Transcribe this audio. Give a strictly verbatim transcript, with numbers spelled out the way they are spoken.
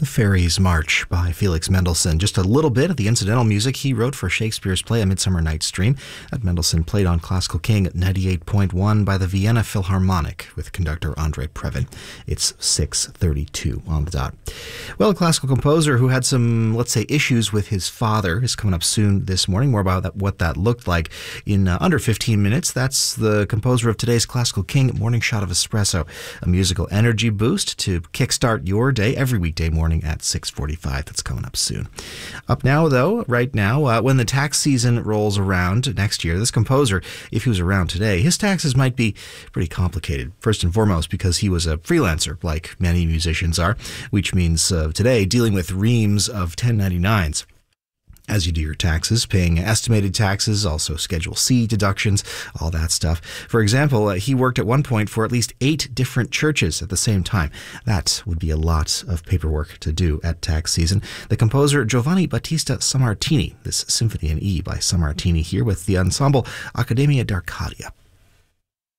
The Fairies March by Felix Mendelssohn. Just a little bit of the incidental music he wrote for Shakespeare's play A Midsummer Night's Dream that Mendelssohn played on Classical King at ninety-eight point one by the Vienna Philharmonic with conductor Andre Previn. It's six thirty-two on the dot. Well, a classical composer who had some, let's say, issues with his father is coming up soon this morning. More about that, what that looked like in uh, under fifteen minutes. That's the composer of today's Classical King Morning Shot of Espresso, a musical energy boost to kickstart your day every weekday morning at six forty-five. That's coming up soon. Up now, though, right now, uh, when the tax season rolls around next year, this composer, if he was around today, his taxes might be pretty complicated. First and foremost, because he was a freelancer, like many musicians are, which means uh, today dealing with reams of ten ninety-nines. As you do your taxes, paying estimated taxes, also Schedule C deductions, all that stuff. For example, uh, he worked at one point for at least eight different churches at the same time. That would be a lot of paperwork to do at tax season. The composer Giovanni Battista Sammartini, this Symphony in E by Sammartini here with the ensemble Accademia d'Arcadia.